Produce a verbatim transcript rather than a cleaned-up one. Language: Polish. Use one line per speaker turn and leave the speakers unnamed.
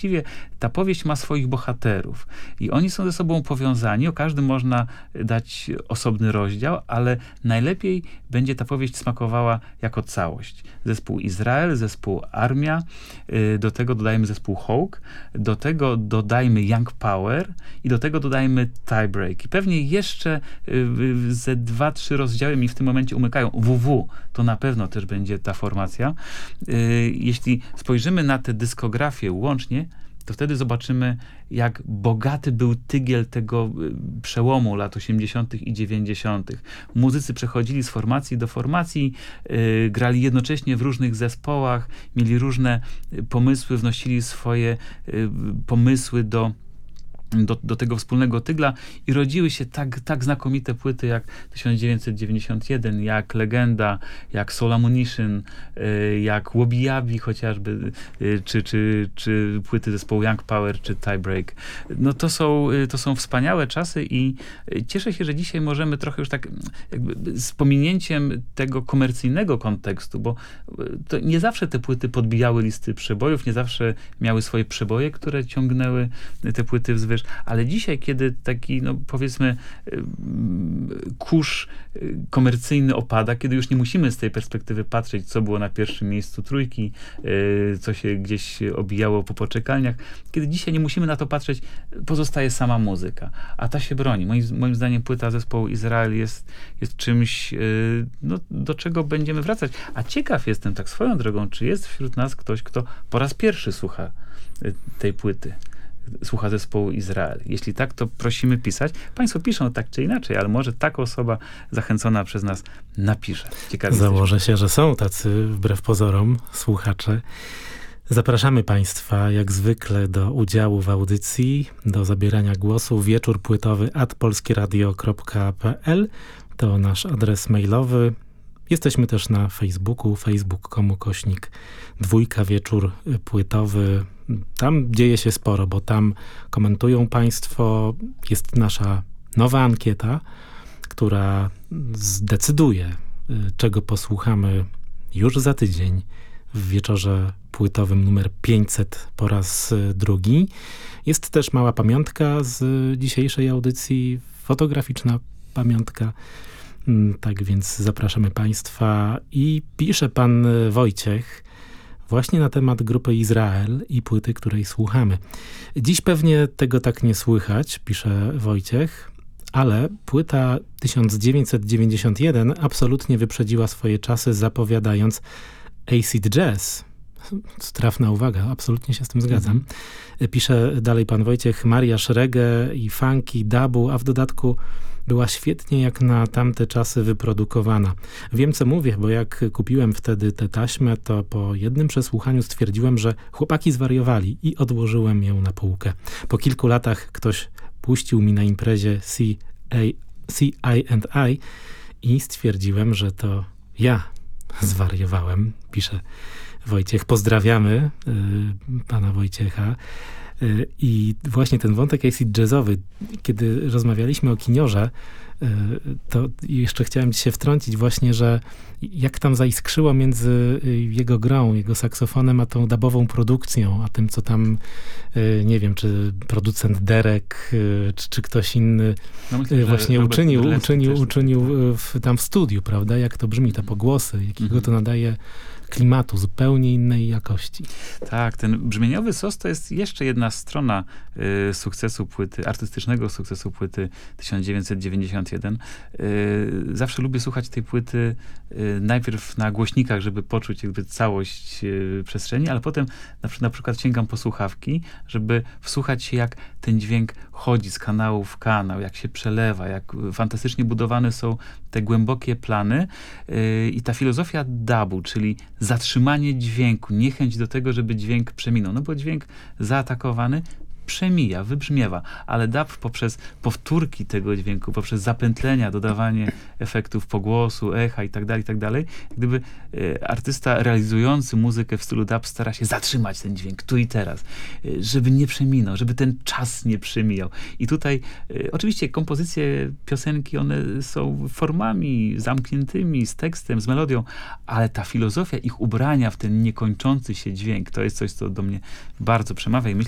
właściwie ta powieść ma swoich bohaterów i oni są ze sobą powiązani, o każdym można dać osobny rozdział, ale najlepiej będzie ta powieść smakowała jako całość. Zespół Izrael, zespół Armia, do tego dodajmy zespół Hawk, do tego dodajmy Young Power i do tego dodajmy Tiebreak. I pewnie jeszcze ze dwa, trzy rozdziały mi w tym momencie umykają. W W to na pewno też będzie ta formacja. Jeśli spojrzymy na tę dyskografię łącznie, to wtedy zobaczymy, jak bogaty był tygiel tego przełomu lat osiemdziesiątych i dziewięćdziesiątych. Muzycy przechodzili z formacji do formacji, yy, grali jednocześnie w różnych zespołach, mieli różne pomysły, wnosili swoje yy, pomysły do Do, do tego wspólnego tygla i rodziły się tak, tak znakomite płyty jak tysiąc dziewięćset dziewięćdziesiąt jeden, jak Legenda, jak Soul Ammunition, y, jak Łobijabi chociażby, y, czy, czy, czy płyty zespołu Young Power, czy Tiebreak. No to są, y, to są wspaniałe czasy i y, cieszę się, że dzisiaj możemy trochę już tak jakby z pominięciem tego komercyjnego kontekstu, bo y, to nie zawsze te płyty podbijały listy przebojów, nie zawsze miały swoje przeboje, które ciągnęły te płyty wzwyż. Ale dzisiaj, kiedy taki, no powiedzmy, kurz komercyjny opada, kiedy już nie musimy z tej perspektywy patrzeć, co było na pierwszym miejscu trójki, co się gdzieś obijało po poczekalniach, kiedy dzisiaj nie musimy na to patrzeć, pozostaje sama muzyka. A ta się broni. Moim, moim zdaniem płyta zespołu Izrael jest, jest czymś, no, do czego będziemy wracać. A ciekaw jestem, tak swoją drogą, czy jest wśród nas ktoś, kto po raz pierwszy słucha tej płyty. Słucha zespołu Izrael. Jeśli tak, to prosimy pisać. Państwo piszą tak czy inaczej, ale może taka osoba zachęcona przez nas napisze. Ciekawie
Założę się, że są tacy, wbrew pozorom, słuchacze. Zapraszamy Państwa jak zwykle do udziału w audycji, do zabierania głosu. Wieczór płytowy at polskieradio kropka p l to nasz adres mailowy. Jesteśmy też na Facebooku, facebook kropka com kośnik dwójka wieczór płytowy. Tam dzieje się sporo, bo tam komentują Państwo. Jest nasza nowa ankieta, która zdecyduje, czego posłuchamy już za tydzień w wieczorze płytowym numer pięćset po raz drugi. Jest też mała pamiątka z dzisiejszej audycji, fotograficzna pamiątka. Tak więc zapraszamy Państwa i pisze pan Wojciech właśnie na temat grupy Izrael i płyty, której słuchamy. Dziś pewnie tego tak nie słychać, pisze Wojciech, ale płyta tysiąc dziewięćset dziewięćdziesiąt jeden absolutnie wyprzedziła swoje czasy, zapowiadając acid jazz. Trafna uwaga, absolutnie się z tym zgadzam. Mhm. Pisze dalej pan Wojciech, mariaż reggae i funky, dubu, a w dodatku była świetnie jak na tamte czasy wyprodukowana. Wiem, co mówię, bo jak kupiłem wtedy tę taśmę, to po jednym przesłuchaniu stwierdziłem, że chłopaki zwariowali i odłożyłem ją na półkę. Po kilku latach ktoś puścił mi na imprezie C I and I i stwierdziłem, że to ja zwariowałem, pisze Wojciech. Pozdrawiamy y, pana Wojciecha. I właśnie ten wątek acid jazzowy, kiedy rozmawialiśmy o Kiniorze, to jeszcze chciałem się wtrącić właśnie, że jak tam zaiskrzyło między jego grą, jego saksofonem, a tą dubową produkcją, a tym, co tam, nie wiem, czy producent Derek, czy, czy ktoś inny no myślę, właśnie uczynił, uczynił, uczynił w, tam w studiu, prawda? Jak to brzmi, te pogłosy, jakiego mm-hmm. to nadaje klimatu, zupełnie innej jakości.
Tak, ten brzmieniowy sos to jest jeszcze jedna strona y, sukcesu płyty, artystycznego sukcesu płyty tysiąc dziewięćset dziewięćdziesiąt jeden. Y, zawsze lubię słuchać tej płyty y, najpierw na głośnikach, żeby poczuć jakby całość y, przestrzeni, ale potem na, na przykład sięgam po słuchawki, żeby wsłuchać się, jak ten dźwięk chodzi z kanału w kanał, jak się przelewa, jak fantastycznie budowane są te głębokie plany yy, i ta filozofia dubu, czyli zatrzymanie dźwięku, niechęć do tego, żeby dźwięk przeminął. No bo dźwięk zaatakowany przemija, wybrzmiewa, ale dub poprzez powtórki tego dźwięku, poprzez zapętlenia, dodawanie efektów pogłosu, echa i tak dalej, i tak dalej, gdyby e, artysta realizujący muzykę w stylu dub stara się zatrzymać ten dźwięk tu i teraz, e, żeby nie przeminął, żeby ten czas nie przemijał. I tutaj e, oczywiście kompozycje piosenki, one są formami zamkniętymi, z tekstem, z melodią, ale ta filozofia ich ubrania w ten niekończący się dźwięk, to jest coś, co do mnie bardzo przemawia i myślę,